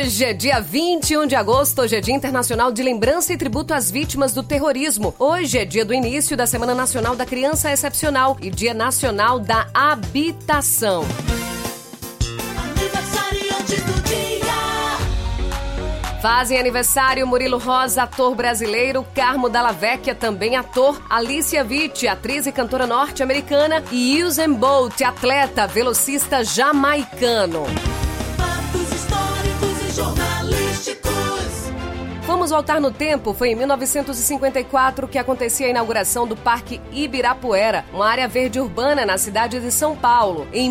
Hoje é dia 21 de agosto, hoje é Dia Internacional de Lembrança e Tributo às Vítimas do Terrorismo. Hoje é dia do início da Semana Nacional da Criança Excepcional e Dia Nacional da Habitação. Fazem aniversário Murilo Rosa, ator brasileiro, Carmo Dalla Vecchia, também ator, Alicia Witt, atriz e cantora norte-americana, e Usain Bolt, atleta, velocista jamaicano. Fatos históricos e jornalísticos. Vamos voltar no tempo. Foi em 1954 que acontecia a inauguração do Parque Ibirapuera, uma área verde urbana na cidade de São Paulo. Em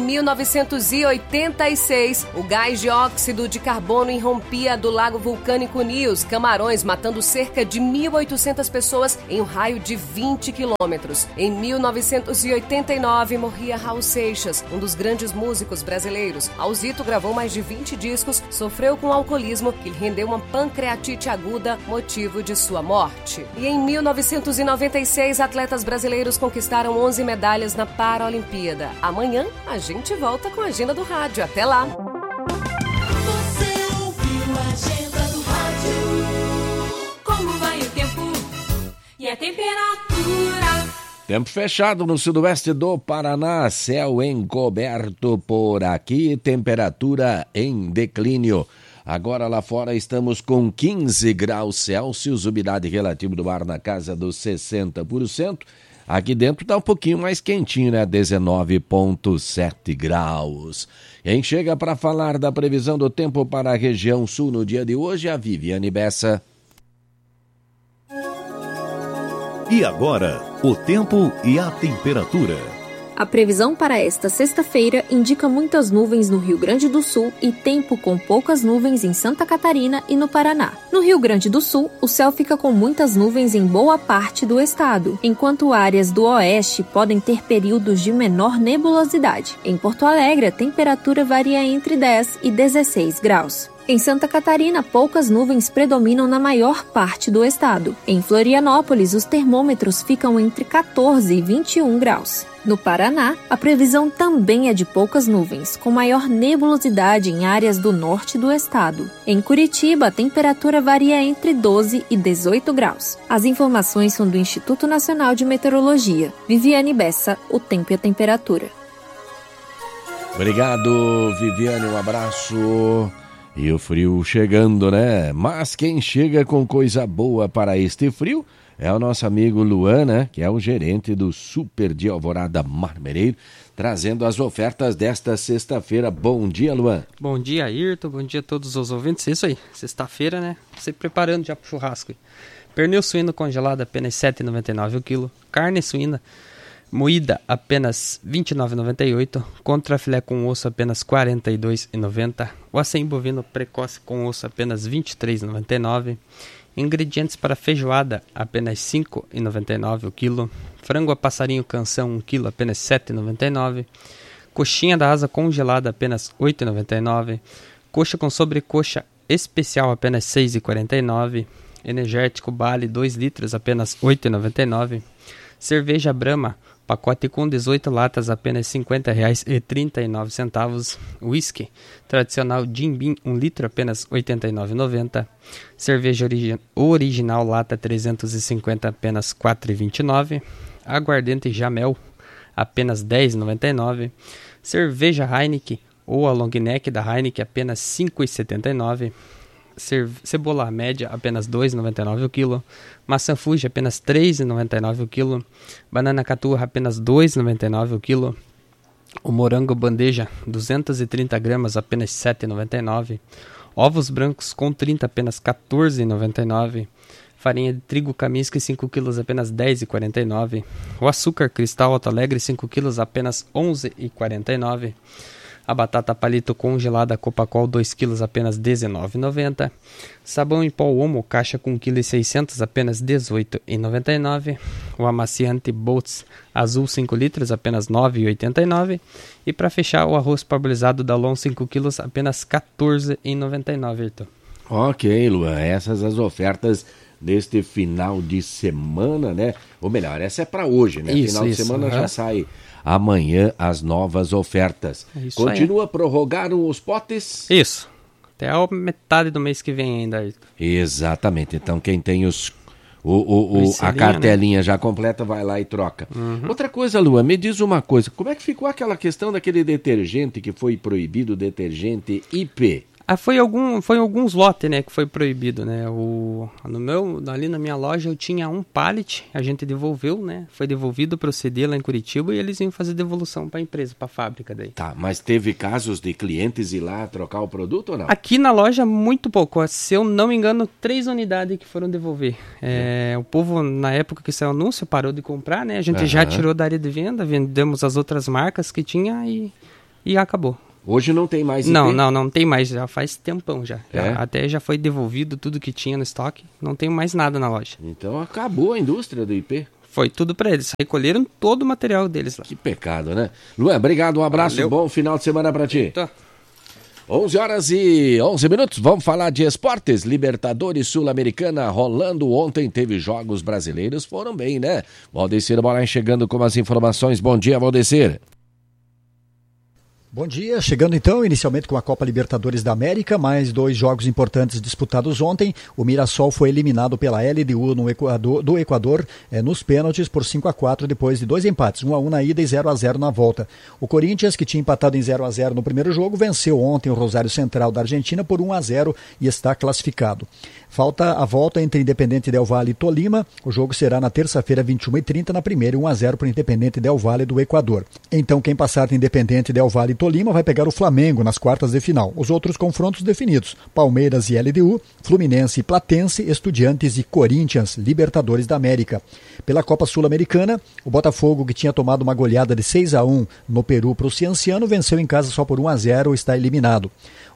1986, o gás de óxido de carbono irrompia do lago vulcânico Nios, Camarões, matando cerca de 1.800 pessoas em um raio de 20 quilômetros. Em 1989, morria Raul Seixas, um dos grandes músicos brasileiros. Raulzito gravou mais de 20 discos, sofreu com alcoolismo, que lhe rendeu uma pancreatite aguda, motivo de sua morte. E em 1996, atletas brasileiros conquistaram 11 medalhas na Paralimpíada. Amanhã, a gente volta com a Agenda do Rádio. Até lá! Você ouviu a Agenda do Rádio? Como vai o tempo e a temperatura? Tempo fechado no sudoeste do Paraná, céu encoberto por aqui, temperatura em declínio. Agora lá fora estamos com 15 graus Celsius, umidade relativa do ar na casa dos 60%. Aqui dentro está um pouquinho mais quentinho, né? 19,7 graus. Quem chega para falar da previsão do tempo para a região sul no dia de hoje é a Viviane Bessa. E agora, o tempo e a temperatura. A previsão para esta sexta-feira indica muitas nuvens no Rio Grande do Sul e tempo com poucas nuvens em Santa Catarina e no Paraná. No Rio Grande do Sul, o céu fica com muitas nuvens em boa parte do estado, enquanto áreas do oeste podem ter períodos de menor nebulosidade. Em Porto Alegre, a temperatura varia entre 10 e 16 graus. Em Santa Catarina, poucas nuvens predominam na maior parte do estado. Em Florianópolis, os termômetros ficam entre 14 e 21 graus. No Paraná, a previsão também é de poucas nuvens, com maior nebulosidade em áreas do norte do estado. Em Curitiba, a temperatura varia entre 12 e 18 graus. As informações são do Instituto Nacional de Meteorologia. Viviane Bessa, o tempo e a temperatura. Obrigado, Viviane, um abraço. E o frio chegando, né? Mas quem chega com coisa boa para este frio é o nosso amigo Luan, né? Que é o gerente do Super de Alvorada Marmereiro, trazendo as ofertas desta sexta-feira. Bom dia, Luan. Bom dia, Ayrton. Bom dia a todos os ouvintes. Isso aí, sexta-feira, né? Você preparando já pro churrasco. Pernil suíno congelado apenas R$ 7,99 o quilo. Carne suína moída apenas R$ 29,98, contrafilé com osso apenas R$ 42,90, o acém bovino precoce com osso apenas R$ 23,99, ingredientes para feijoada apenas R$ 5,99 o quilo, frango a passarinho canção 1 quilo apenas R$ 7,99, coxinha da asa congelada apenas R$ 8,99, coxa com sobrecoxa especial apenas R$ 6,49, energético Bali 2 litros apenas R$ 8,99, cerveja Brahma pacote com 18 latas, apenas R$ 50,39. Whisky tradicional Jim Beam, 1 litro, apenas R$ 89,90. Cerveja original lata 350, apenas R$ 4,29. Aguardente Jamel, apenas R$ 10,99. Cerveja Heineken ou a long neck da Heineken, apenas R$ 5,79. Cebola média, apenas R$ 2,99 o quilo. Maçã Fuji, apenas R$ 3,99 o quilo. Banana caturra, apenas R$ 2,99 o quilo. O morango bandeja, 230 gramas, apenas R$ 7,99. Ovos brancos com 30, apenas R$ 14,99. Farinha de trigo Kaminsky, 5 quilos, apenas R$ 10,49. O açúcar cristal Alto Alegre, 5 quilos, apenas R$ 11,49. A batata palito congelada Copacol 2 kg apenas R$ 19,90. Sabão em pó Omo caixa com 1,6 kg apenas R$ 18,99. O amaciante Boltz azul 5 litros apenas R$ 9,89. E para fechar, o arroz parbolizado Dalon 5 kg apenas R$ 14,99, Arthur. Ok, Luan, essas as ofertas deste final de semana, né? Ou melhor, essa é para hoje, né? Isso, final de semana já sai amanhã as novas ofertas. Isso Continua, prorrogaram os potes? Isso. Até a metade do mês que vem ainda, Ayrton. Exatamente. Então quem tem a cartelinha, né, já completa, vai lá e troca. Outra coisa, Lua, me diz uma coisa. Como é que ficou aquela questão daquele detergente que foi proibido, o detergente IP? Foi alguns lotes, né, que foi proibido, né? Ali na minha loja eu tinha um pallet, a gente devolveu, né? Foi devolvido para o CD lá em Curitiba e eles iam fazer devolução para a empresa, para a fábrica daí. Tá, mas teve casos de clientes ir lá trocar o produto ou não? Aqui na loja, muito pouco. Se eu não me engano, 3 unidades que foram devolver. O povo, na época que saiu o anúncio, parou de comprar, né? A gente já tirou da área de venda, vendemos as outras marcas que tinha e acabou. Hoje não tem mais IP? Não tem mais, já faz tempão já. Até já foi devolvido tudo que tinha no estoque, não tem mais nada na loja. Então acabou a indústria do IP? Foi tudo para eles, recolheram todo o material deles lá. Que pecado, né? Luan, obrigado, um abraço, Valeu. Bom final de semana para ti. Tá. 11h11, vamos falar de esportes. Libertadores Sul-Americana rolando ontem, teve jogos brasileiros, foram bem, né? Valdecir Moraes chegando com as informações. Bom dia, Valdecir. Bom dia, chegando então inicialmente com a Copa Libertadores da América, mais 2 jogos importantes disputados ontem. O Mirassol foi eliminado pela LDU do Equador nos pênaltis por 5-4 depois de 2 empates, 1-1 na ida e 0-0 na volta. O Corinthians, que tinha empatado em 0-0 no primeiro jogo, venceu ontem o Rosário Central da Argentina por 1-0 e está classificado. Falta a volta entre Independente Del Valle e Tolima. O jogo será na terça-feira, 21h30, na primeira, 1-0 para o Independente Del Valle do Equador. Então, quem passar de Independente Del Valle e Tolima vai pegar o Flamengo nas quartas de final. Os outros confrontos definidos: Palmeiras e LDU, Fluminense e Platense, Estudiantes e Corinthians, Libertadores da América. Pela Copa Sul-Americana, o Botafogo, que tinha tomado uma goleada de 6-1 no Peru para o Cienciano, venceu em casa só por 1-0 e está eliminado.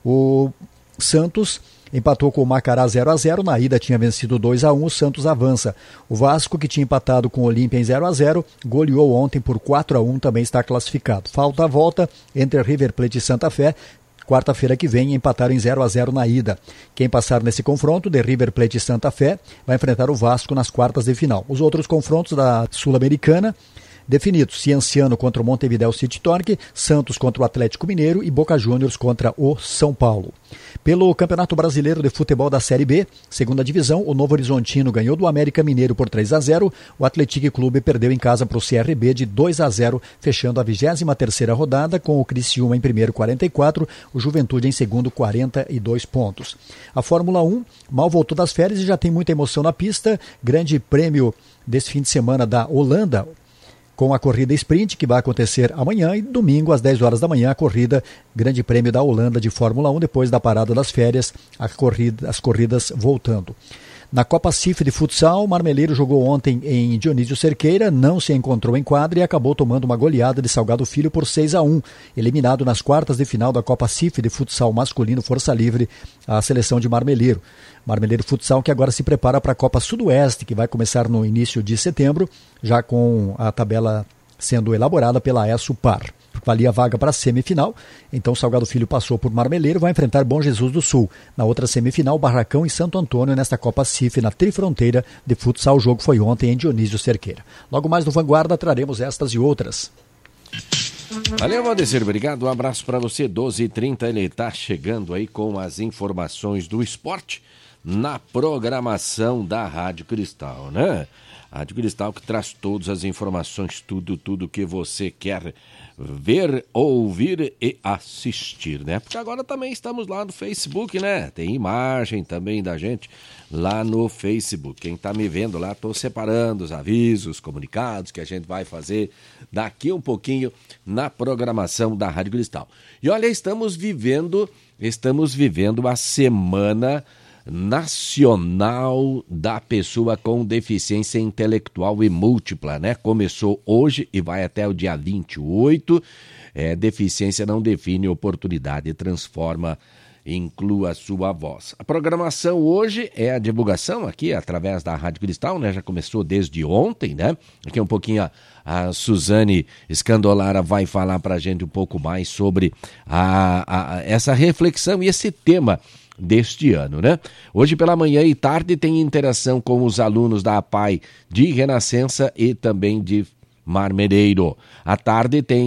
O Santos empatou com o Macará 0-0, na ida tinha vencido 2-1, o Santos avança. O Vasco, que tinha empatado com o Olímpia em 0-0, goleou ontem por 4-1, também está classificado. Falta a volta entre River Plate e Santa Fé. Quarta-feira que vem empataram em 0-0 na ida. Quem passar nesse confronto de River Plate e Santa Fé vai enfrentar o Vasco nas quartas de final. Os outros confrontos da Sul-Americana definidos: Cienciano contra o Montevideo City Torque, Santos contra o Atlético Mineiro e Boca Juniors contra o São Paulo. Pelo Campeonato Brasileiro de Futebol da Série B, segunda divisão, o Novo Horizontino ganhou do América Mineiro por 3-0, o Atlético Clube perdeu em casa para o CRB de 2-0, fechando a 23ª rodada com o Criciúma em primeiro 44, o Juventude em segundo 42 pontos. A Fórmula 1 mal voltou das férias e já tem muita emoção na pista. Grande prêmio desse fim de semana da Holanda, com a corrida sprint, que vai acontecer amanhã, e domingo às 10 horas da manhã a corrida Grande Prêmio da Holanda de Fórmula 1, depois da parada das férias, as corridas voltando. Na Copa CIF de futsal, o Marmeleiro jogou ontem em Dionísio Cerqueira, não se encontrou em quadra e acabou tomando uma goleada de Salgado Filho por 6-1, eliminado nas quartas de final da Copa CIF de futsal masculino Força Livre, a seleção de Marmeleiro. Marmeleiro Futsal, que agora se prepara para a Copa Sudoeste, que vai começar no início de setembro, já com a tabela sendo elaborada pela ESUPAR. Valia a vaga para a semifinal, então Salgado Filho passou por Marmeleiro, vai enfrentar Bom Jesus do Sul. Na outra semifinal, Barracão e Santo Antônio, nesta Copa CIF, na Trifronteira de Futsal. O jogo foi ontem em Dionísio Cerqueira. Logo mais no Vanguarda traremos estas e outras. Valeu, Valdecir, obrigado, um abraço para você. 12h30, ele está chegando aí com as informações do esporte na programação da Rádio Cristal, né? Rádio Cristal, que traz todas as informações, tudo que você quer ver, ouvir e assistir, né? Porque agora também estamos lá no Facebook, né? Tem imagem também da gente lá no Facebook. Quem tá me vendo lá, tô separando os avisos, comunicados que a gente vai fazer daqui um pouquinho na programação da Rádio Cristal. E olha, estamos vivendo a Semana Nacional da Pessoa com Deficiência Intelectual e Múltipla, né? Começou hoje e vai até o dia 28. Deficiência não define oportunidade, transforma, inclua a sua voz. A programação hoje é a divulgação aqui através da Rádio Cristal, né? Já começou desde ontem, né? Aqui um pouquinho a Suzane Scandolara vai falar pra gente um pouco mais sobre essa reflexão e esse tema deste ano, né? Hoje pela manhã e tarde tem interação com os alunos da APAI de Renascença e também de Marmeleiro. À tarde tem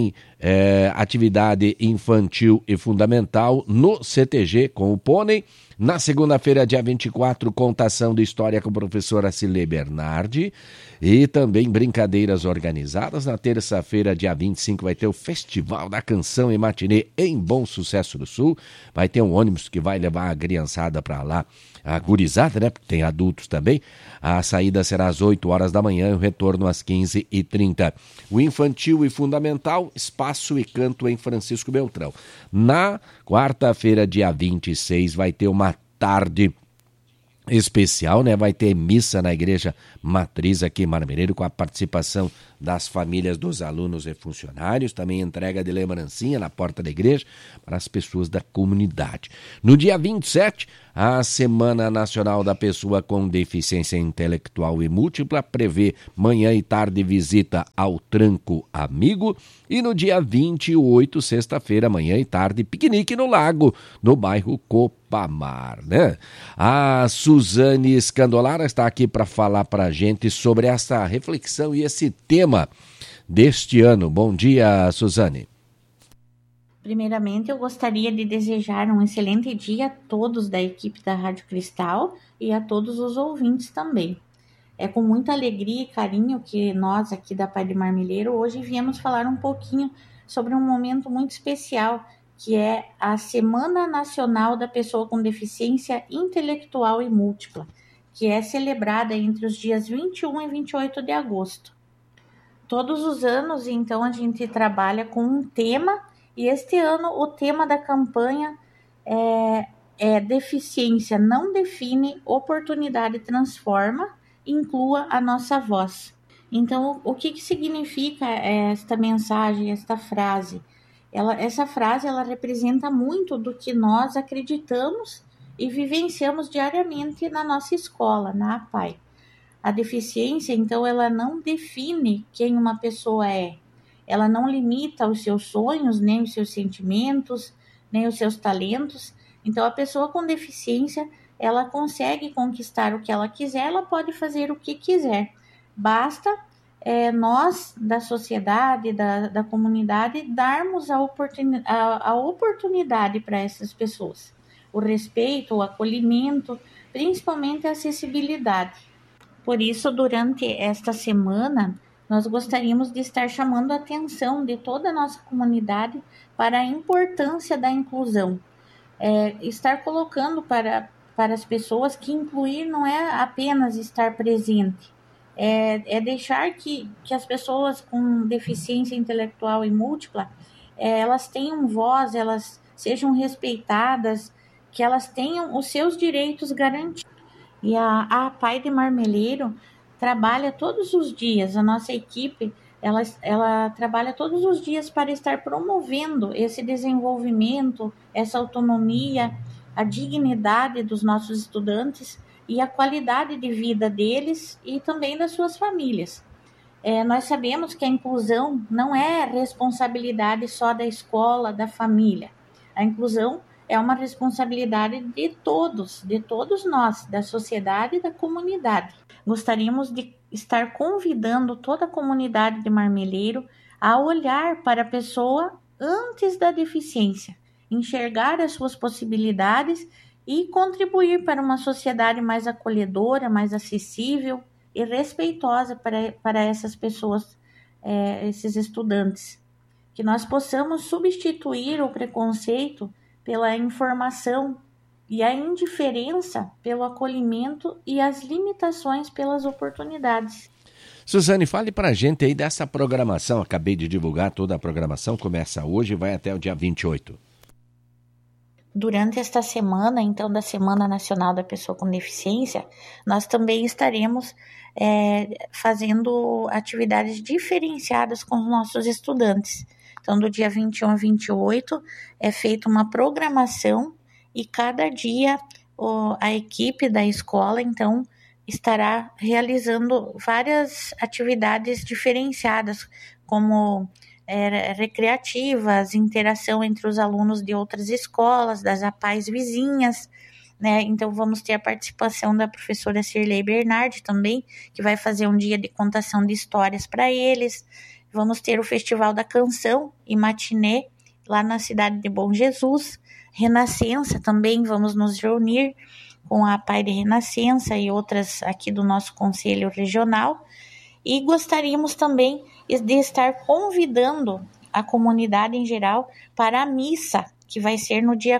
atividade infantil e fundamental no CTG com o Pônei. Na segunda-feira, dia 24, contação de história com a professora Cilê Bernardi e também brincadeiras organizadas. Na terça-feira, dia 25, vai ter o Festival da Canção e Matinê em Bom Sucesso do Sul. Vai ter um ônibus que vai levar a criançada para lá, a gurizada, né? Porque tem adultos também. A saída será às 8 horas da manhã e o retorno às 15h30. O infantil e fundamental, espaço e canto em Francisco Beltrão. Na quarta-feira, dia 26, vai ter uma tarde especial, né? Vai ter missa na Igreja Matriz aqui em Marmeleiro com a participação das famílias dos alunos e funcionários, também entrega de lembrancinha na porta da igreja para as pessoas da comunidade. No dia 27, a Semana Nacional da Pessoa com Deficiência Intelectual e Múltipla prevê manhã e tarde visita ao Tranco Amigo e no dia 28, sexta-feira, manhã e tarde, piquenique no lago, no bairro Copamar, né? A Suzane Scandolara está aqui para falar para a gente sobre essa reflexão e esse tema deste ano. Bom dia, Suzane. Primeiramente, eu gostaria de desejar um excelente dia a todos da equipe da Rádio Cristal e a todos os ouvintes também. É com muita alegria e carinho que nós aqui da Pai de Marmeleiro hoje viemos falar um pouquinho sobre um momento muito especial, que é a Semana Nacional da Pessoa com Deficiência Intelectual e Múltipla, que é celebrada entre os dias 21 e 28 de agosto. Todos os anos, então, a gente trabalha com um tema, e este ano o tema da campanha é Deficiência não define, oportunidade transforma, inclua a nossa voz. Então, o que significa esta mensagem, esta frase? Essa frase ela representa muito do que nós acreditamos e vivenciamos diariamente na nossa escola, na APAI. A deficiência, então, ela não define quem uma pessoa é. Ela não limita os seus sonhos, nem os seus sentimentos, nem os seus talentos. Então, a pessoa com deficiência, ela consegue conquistar o que ela quiser, ela pode fazer o que quiser. Basta nós, da sociedade, da comunidade, darmos a oportunidade para essas pessoas. O respeito, o acolhimento, principalmente a acessibilidade. Por isso, durante esta semana, nós gostaríamos de estar chamando a atenção de toda a nossa comunidade para a importância da inclusão. Estar colocando para as pessoas que incluir não é apenas estar presente, é deixar que as pessoas com deficiência intelectual e múltipla, elas tenham voz, elas sejam respeitadas, que elas tenham os seus direitos garantidos. E a Pai de Marmeleiro trabalha todos os dias, a nossa equipe, ela trabalha todos os dias para estar promovendo esse desenvolvimento, essa autonomia, a dignidade dos nossos estudantes e a qualidade de vida deles e também das suas famílias. Nós sabemos que a inclusão não é responsabilidade só da escola, da família. A inclusão é uma responsabilidade de todos nós, da sociedade e da comunidade. Gostaríamos de estar convidando toda a comunidade de Marmeleiro a olhar para a pessoa antes da deficiência, enxergar as suas possibilidades e contribuir para uma sociedade mais acolhedora, mais acessível e respeitosa para essas pessoas, esses estudantes. Que nós possamos substituir o preconceito pela informação e a indiferença pelo acolhimento e as limitações pelas oportunidades. Suzane, fale para a gente aí dessa programação. Acabei de divulgar toda a programação, começa hoje e vai até o dia 28. Durante esta semana, então, da Semana Nacional da Pessoa com Deficiência, nós também estaremos fazendo atividades diferenciadas com os nossos estudantes. Então, do dia 21 a 28, é feita uma programação e cada dia a equipe da escola, então, estará realizando várias atividades diferenciadas, como recreativas, interação entre os alunos de outras escolas, das APAIs vizinhas, né? Então, vamos ter a participação da professora Cirlei Bernardi também, que vai fazer um dia de contação de histórias para eles. vamos ter o Festival da Canção e Matinê lá na cidade de Bom Jesus. Renascença também, vamos nos reunir com a Pai de Renascença e outras aqui do nosso Conselho Regional. E gostaríamos também de estar convidando a comunidade em geral para a missa, que vai ser no dia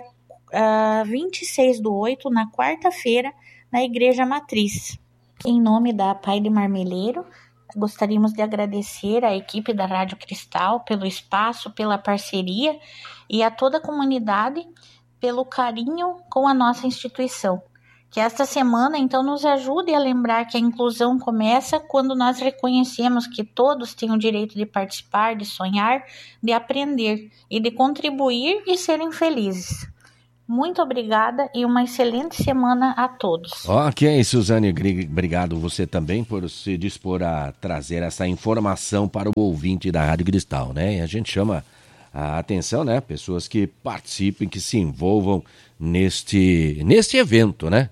26/8, na quarta-feira, na Igreja Matriz. Em nome da Pai de Marmeleiro, gostaríamos de agradecer à equipe da Rádio Cristal pelo espaço, pela parceria e a toda a comunidade pelo carinho com a nossa instituição. Que esta semana, então, nos ajude a lembrar que a inclusão começa quando nós reconhecemos que todos têm o direito de participar, de sonhar, de aprender e de contribuir e serem felizes. Muito obrigada e uma excelente semana a todos. Ok, Suzane, obrigado você também por se dispor a trazer essa informação para o ouvinte da Rádio Cristal, né? E a gente chama a atenção, né? Pessoas que participem, que se envolvam neste evento, né?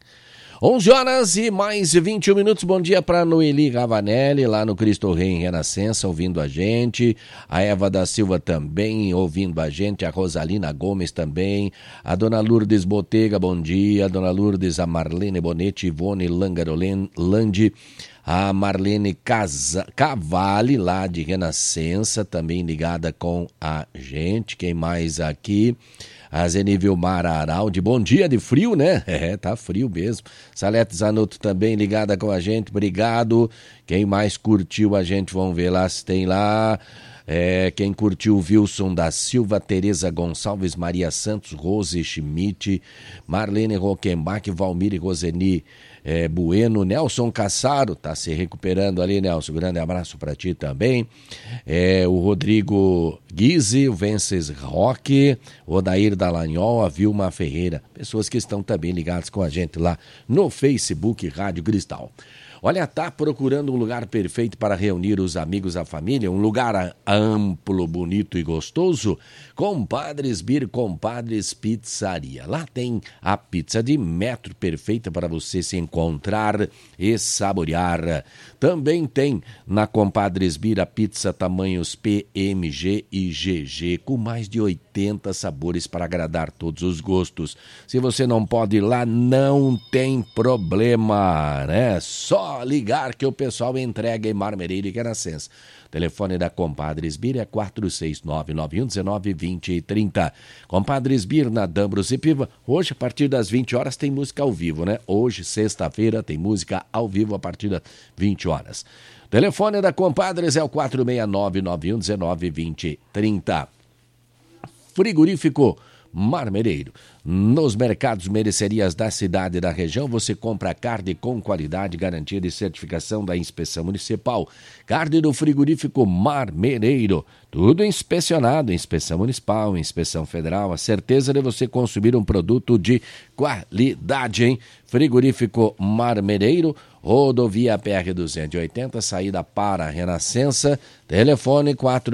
11 horas e mais 21 minutos. Bom dia para Noeli Ravanelli, lá no Cristo Rei em Renascença, ouvindo a gente. A Eva da Silva também ouvindo a gente. A Rosalina Gomes também. A Dona Lourdes Botega, bom dia. A Dona Lourdes, a Marlene Bonetti, Ivone Langarolandi. A Marlene Cavalli, lá de Renascença, também ligada com a gente. Quem mais aqui? A Zenivilmar Araldi, bom dia, de frio, né? Tá frio mesmo. Salete Zanotto também ligada com a gente, obrigado. Quem mais curtiu a gente, vamos ver lá se tem lá. Quem curtiu, Wilson da Silva, Tereza Gonçalves, Maria Santos, Rose Schmidt, Marlene Rockenbach, Valmir e Roseni Bueno, Nelson Cassaro, tá se recuperando ali, Nelson, grande abraço para ti também. O Rodrigo Guise, o Vences Roque, o Odair Dallagnol, a Vilma Ferreira, pessoas que estão também ligadas com a gente lá no Facebook Rádio Cristal. Olha, tá procurando um lugar perfeito para reunir os amigos, a família, um lugar amplo, bonito e gostoso? Compadres Beer, Compadres Pizzaria. Lá tem a pizza de metro perfeita para você se encontrar e saborear. Também tem na Compadres Beer a pizza tamanhos P, M, G e GG, com mais de 80 sabores para agradar todos os gostos. Se você não pode ir lá, não tem problema, né? Só ligar que o pessoal entrega em Marmeleiro e Renascença. Telefone da Compadres Beer é 469-9119-2030. Compadres Beer na Dambros e Piva. Hoje, a partir das 20 horas, tem música ao vivo, né? Hoje, sexta-feira, tem música ao vivo a partir das 20 horas. Telefone da Compadres é o 469-9119-2030. Frigorífico Marmeleiro. Nos mercados mercearias da cidade e da região, você compra carne com qualidade, garantia de certificação da inspeção municipal. Carne do frigorífico Marmeleiro. Tudo inspecionado, inspeção municipal, inspeção federal. A certeza de você consumir um produto de qualidade, hein? Frigorífico Marmeleiro, rodovia PR-280, saída para a Renascença. Telefone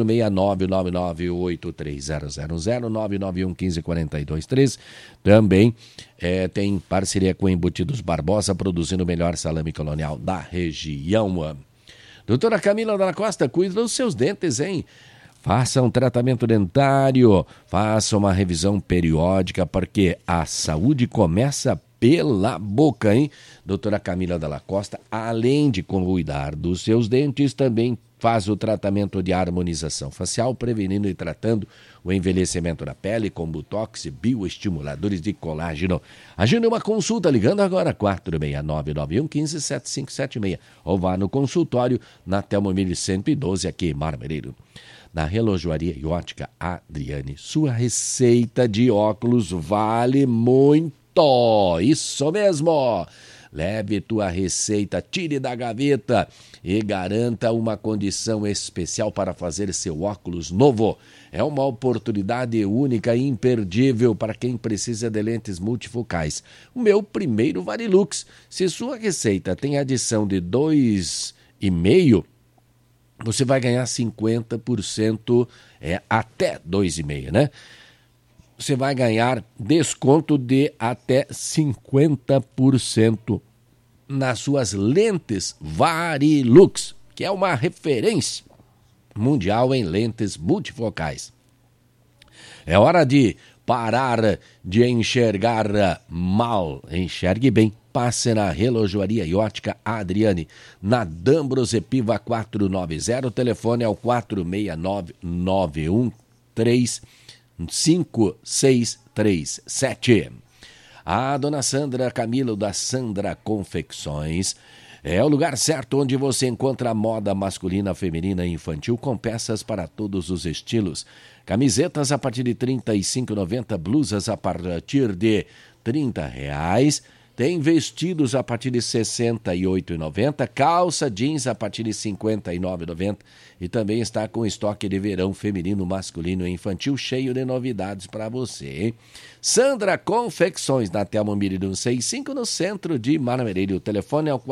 469-99830000991154213. Também tem parceria com Embutidos Barbosa, produzindo o melhor salame colonial da região. Doutora Camila Dalla Costa, cuida dos seus dentes, hein? Faça um tratamento dentário, faça uma revisão periódica, porque a saúde começa pela boca, hein? Doutora Camila Dalla Costa, além de cuidar dos seus dentes, também faz o tratamento de harmonização facial, prevenindo e tratando o envelhecimento da pele com botox e bioestimuladores de colágeno. Agende uma consulta ligando agora 469-9115-7576 ou vá no consultório na Telmo 1112 aqui em Marmeleiro. Na Relojoaria e Ótica Adriane, sua receita de óculos vale muito. Isso mesmo! Leve tua receita, tire da gaveta e garanta uma condição especial para fazer seu óculos novo. É uma oportunidade única e imperdível para quem precisa de lentes multifocais. O meu primeiro Varilux. Se sua receita tem adição de 2,5, você vai ganhar 50%, até 2,5, né? Você vai ganhar desconto de até 50% nas suas lentes Varilux, que é uma referência mundial em lentes multifocais. É hora de parar de enxergar mal. Enxergue bem. Passe na Relojoaria e Ótica Adriane, na Dambros Epiva 490. O telefone é o 469-913-5637. A dona Sandra Camilo da Sandra Confecções é o lugar certo onde você encontra a moda masculina, feminina e infantil com peças para todos os estilos. Camisetas a partir de R$ 35,90, blusas a partir de R$ 30,00. Tem vestidos a partir de R$ 68,90, calça jeans a partir de R$ 59,90 e também está com estoque de verão feminino, masculino e infantil cheio de novidades para você, hein? Sandra Confecções, na Telmo Mirido 165, no centro de Maramirelli. O telefone é o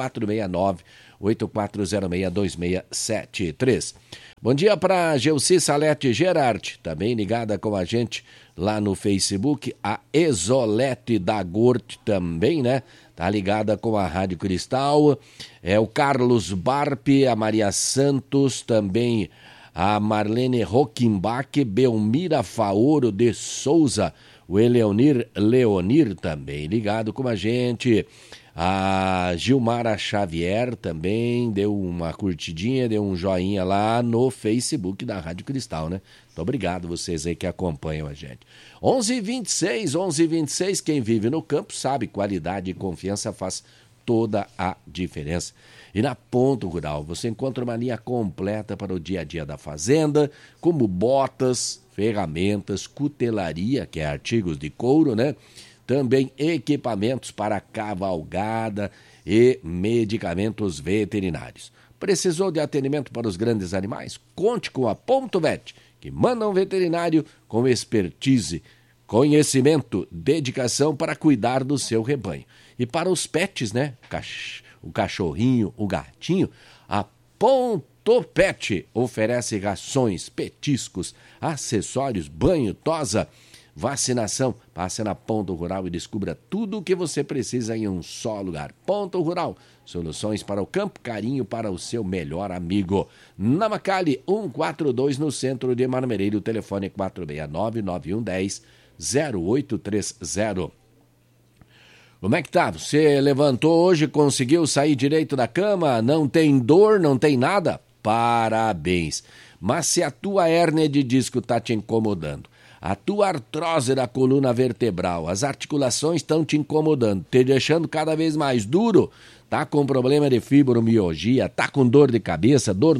469-8406-2673. Bom dia para Gelci Salete Gerard, também ligada com a gente lá no Facebook, a Exolete da Gort também, né? Tá ligada com a Rádio Cristal. É o Carlos Barpe, a Maria Santos, também a Marlene Rockenbach, Belmira Faoro de Souza, o Eleonir Leonir também ligado com a gente. A Gilmara Xavier também deu uma curtidinha, deu um joinha lá no Facebook da Rádio Cristal, né? Muito obrigado vocês aí que acompanham a gente. 11h26, quem vive no campo sabe, qualidade e confiança faz toda a diferença. E na Ponto Rural você encontra uma linha completa para o dia a dia da fazenda, como botas, ferramentas, cutelaria, que é artigos de couro, né? Também equipamentos para cavalgada e medicamentos veterinários. Precisou de atendimento para os grandes animais? Conte com a Ponto Vet, que manda um veterinário com expertise, conhecimento, dedicação para cuidar do seu rebanho. E para os pets, né? O cachorrinho, o gatinho, a Ponto Pet oferece rações, petiscos, acessórios, banho, tosa, vacinação. Passe na Ponto Rural e descubra tudo o que você precisa em um só lugar. Ponto Rural, soluções para o campo, carinho para o seu melhor amigo. Na Macali 142, no centro de Marmereiro. O telefone é 469-9110-0830. Como é que tá? Você levantou hoje, conseguiu sair direito da cama? Não tem dor, não tem nada? Parabéns! Mas se a tua hérnia de disco está te incomodando, a tua artrose da coluna vertebral, as articulações estão te incomodando, te deixando cada vez mais duro, tá com problema de fibromialgia, tá com dor de cabeça, dor